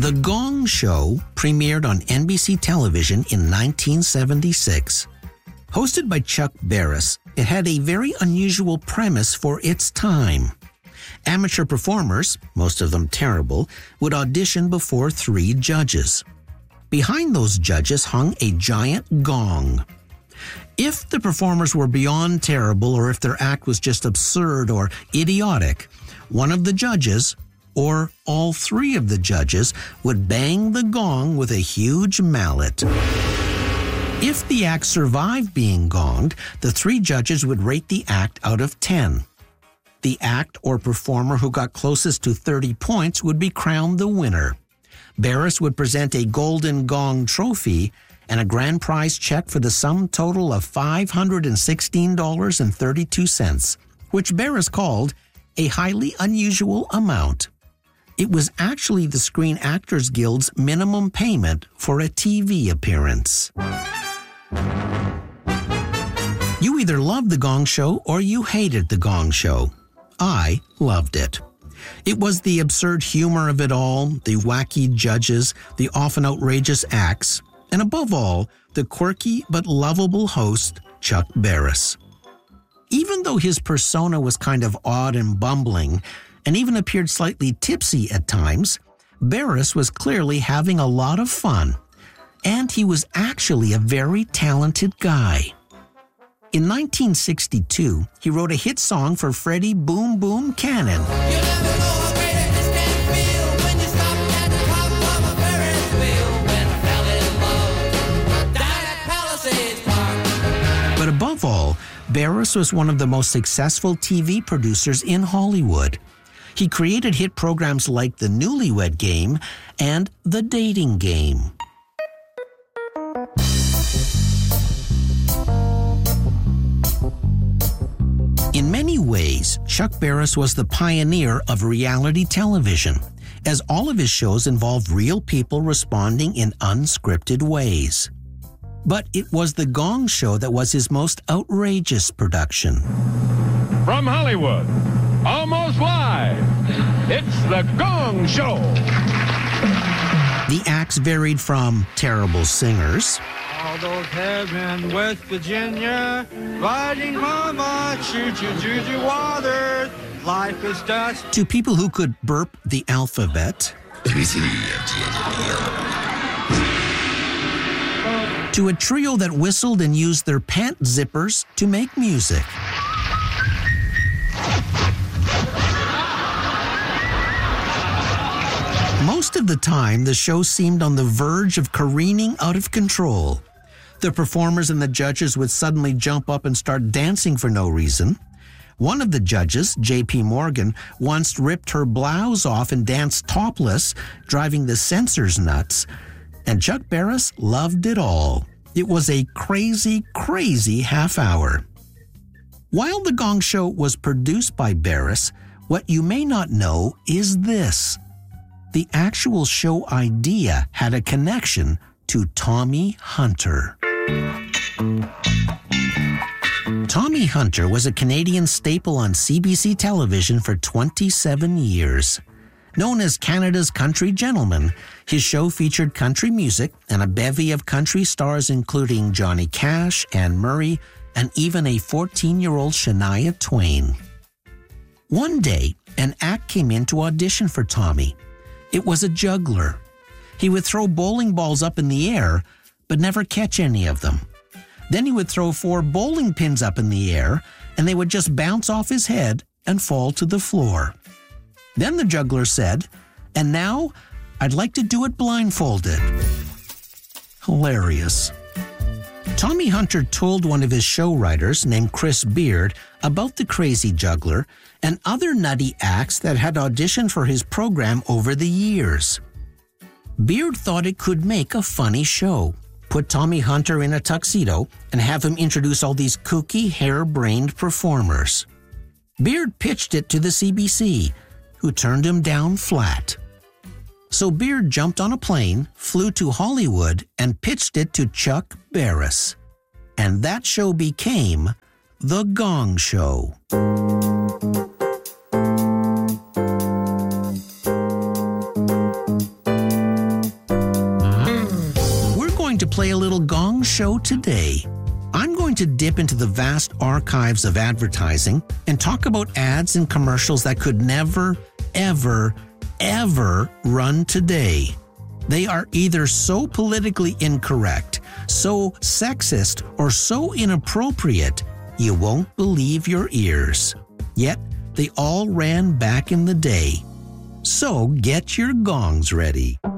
The Gong Show premiered on NBC television in 1976. Hosted by Chuck Barris, it had a very unusual premise for its time. Amateur performers, most of them terrible, would audition before 3 judges. Behind those judges hung a giant gong. If the performers were beyond terrible or if their act was just absurd or idiotic, one of the judges, or all 3 of the judges, would bang the gong with a huge mallet. If the act survived being gonged, the 3 judges would rate the act out of 10. The act or performer who got closest to 30 points would be crowned the winner. Barris would present a Golden Gong trophy and a grand prize check for the sum total of $516.32, which Barris called a highly unusual amount. It was actually the Screen Actors Guild's minimum payment for a TV appearance. You either loved The Gong Show or you hated The Gong Show. I loved it. It was the absurd humor of it all, the wacky judges, the often outrageous acts, and above all, the quirky but lovable host, Chuck Barris. Even though his persona was kind of odd and bumbling, and even appeared slightly tipsy at times, Barris was clearly having a lot of fun. And he was actually a very talented guy. In 1962, he wrote a hit song for Freddie Boom Boom Cannon. But above all, Barris was one of the most successful TV producers in Hollywood. He created hit programs like The Newlywed Game and The Dating Game. In many ways, Chuck Barris was the pioneer of reality television, as all of his shows involved real people responding in unscripted ways. But it was The Gong Show that was his most outrageous production. From Hollywood, almost live, it's The Gong Show. The acts varied from terrible singers, all those heads in West Virginia, riding mama, choo-choo waters, life is dust, to people who could burp the alphabet, to a trio that whistled and used their pant zippers to make music. Most of the time, the show seemed on the verge of careening out of control. The performers and the judges would suddenly jump up and start dancing for no reason. One of the judges, J.P. Morgan, once ripped her blouse off and danced topless, driving the censors nuts. And Chuck Barris loved it all. It was a crazy, crazy half hour. While The Gong Show was produced by Barris, what you may not know is this. The actual show idea had a connection to Tommy Hunter. Tommy Hunter was a Canadian staple on CBC television for 27 years. Known as Canada's Country Gentleman, his show featured country music and a bevy of country stars including Johnny Cash, Anne Murray, and even a 14-year-old Shania Twain. One day, an act came in to audition for Tommy. It was a juggler. He would throw bowling balls up in the air, but never catch any of them. Then he would throw 4 bowling pins up in the air, and they would just bounce off his head and fall to the floor. Then the juggler said, "And now, I'd like to do it blindfolded." Hilarious. Tommy Hunter told one of his show writers, named Chris Beard, about the crazy juggler and other nutty acts that had auditioned for his program over the years. Beard thought it could make a funny show. Put Tommy Hunter in a tuxedo and have him introduce all these kooky, harebrained performers. Beard pitched it to the CBC, who turned him down flat. So Beard jumped on a plane, flew to Hollywood, and pitched it to Chuck Barris. And that show became The Gong Show. play a little gong show today. I'm going to dip into the vast archives of advertising and talk about ads and commercials that could never, ever, ever run today. They are either so politically incorrect, so sexist, or so inappropriate, you won't believe your ears. Yet, they all ran back in the day. So get your gongs ready.